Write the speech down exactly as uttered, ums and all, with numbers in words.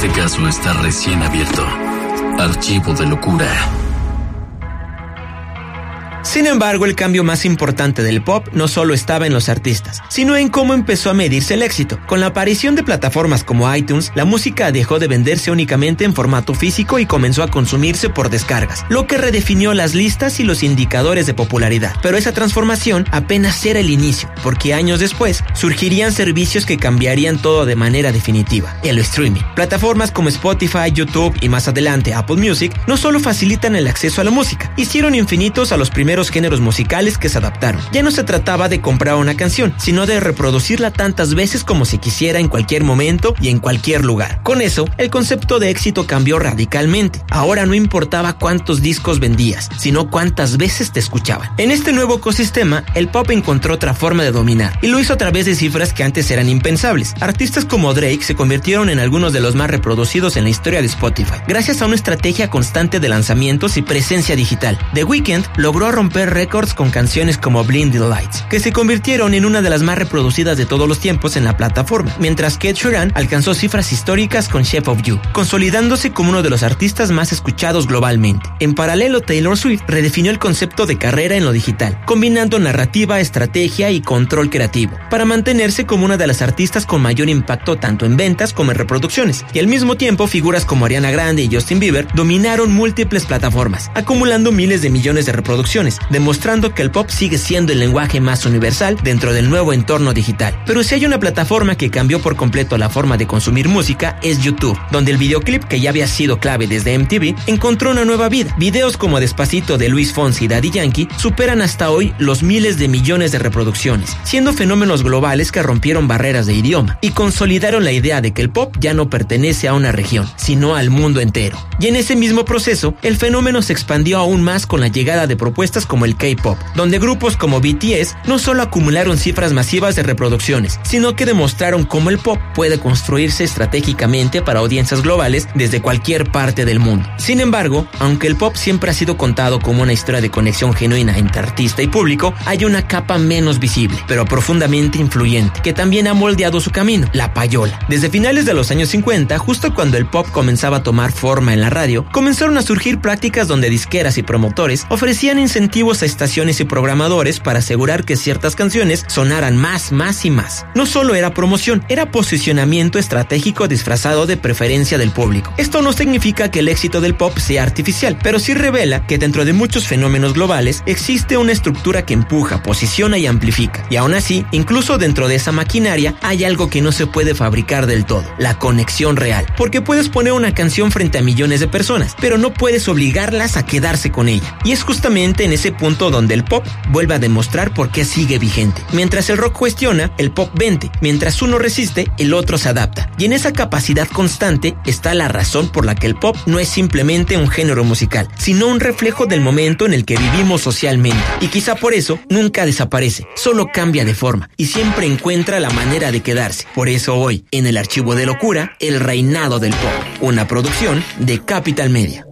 Este caso está recién abierto. Archivo de locura. Sin embargo, el cambio más importante del pop no solo estaba en los artistas, sino en cómo empezó a medirse el éxito. Con la aparición de plataformas como iTunes, la música dejó de venderse únicamente en formato físico y comenzó a consumirse por descargas, lo que redefinió las listas y los indicadores de popularidad. Pero esa transformación apenas era el inicio, porque años después surgirían servicios que cambiarían todo de manera definitiva: el streaming. Plataformas como Spotify, YouTube y más adelante Apple Music no solo facilitan el acceso a la música, hicieron infinitos a los primeros géneros musicales que se adaptaron. Ya no se trataba de comprar una canción, sino de reproducirla tantas veces como se quisiera en cualquier momento y en cualquier lugar. Con eso, el concepto de éxito cambió radicalmente. Ahora no importaba cuántos discos vendías, sino cuántas veces te escuchaban. En este nuevo ecosistema, el pop encontró otra forma de dominar, y lo hizo a través de cifras que antes eran impensables. Artistas como Drake se convirtieron en algunos de los más reproducidos en la historia de Spotify, gracias a una estrategia constante de lanzamientos y presencia digital. The Weeknd logró romper récords con canciones como Blinding Lights, que se convirtieron en una de las más reproducidas de todos los tiempos en la plataforma, mientras que Ed Sheeran alcanzó cifras históricas con Shape of You, consolidándose como uno de los artistas más escuchados globalmente. En paralelo, Taylor Swift redefinió el concepto de carrera en lo digital, combinando narrativa, estrategia y control creativo, para mantenerse como una de las artistas con mayor impacto tanto en ventas como en reproducciones, y al mismo tiempo figuras como Ariana Grande y Justin Bieber dominaron múltiples plataformas, acumulando miles de millones de reproducciones, demostrando que el pop sigue siendo el lenguaje más universal dentro del nuevo entorno digital. Pero si hay una plataforma que cambió por completo la forma de consumir música, es YouTube, donde el videoclip, que ya había sido clave desde M T V, encontró una nueva vida. Videos como Despacito de Luis Fonsi y Daddy Yankee superan hasta hoy los miles de millones de reproducciones, siendo fenómenos globales que rompieron barreras de idioma y consolidaron la idea de que el pop ya no pertenece a una región, sino al mundo entero. Y en ese mismo proceso, el fenómeno se expandió aún más con la llegada de propuestas como el K-pop, donde grupos como B T S no solo acumularon cifras masivas de reproducciones, sino que demostraron cómo el pop puede construirse estratégicamente para audiencias globales desde cualquier parte del mundo. Sin embargo, aunque el pop siempre ha sido contado como una historia de conexión genuina entre artista y público, hay una capa menos visible, pero profundamente influyente, que también ha moldeado su camino: la payola. Desde finales de los años cincuenta, justo cuando el pop comenzaba a tomar forma en la radio, comenzaron a surgir prácticas donde disqueras y promotores ofrecían incentivos a estaciones y programadores para asegurar que ciertas canciones sonaran más, más y más. No solo era promoción, era posicionamiento estratégico disfrazado de preferencia del público. Esto no significa que el éxito del pop sea artificial, pero sí revela que dentro de muchos fenómenos globales existe una estructura que empuja, posiciona y amplifica. Y aún así, incluso dentro de esa maquinaria, hay algo que no se puede fabricar del todo: la conexión real. Porque puedes poner una canción frente a millones de personas, pero no puedes obligarlas a quedarse con ella. Y es justamente en ese punto donde el pop vuelve a demostrar por qué sigue vigente. Mientras el rock cuestiona, el pop vende. Mientras uno resiste, el otro se adapta. Y en esa capacidad constante está la razón por la que el pop no es simplemente un género musical, sino un reflejo del momento en el que vivimos socialmente. Y quizá por eso nunca desaparece, solo cambia de forma y siempre encuentra la manera de quedarse. Por eso hoy, en el Archivo de Locura, el reinado del pop, una producción de Capital Media.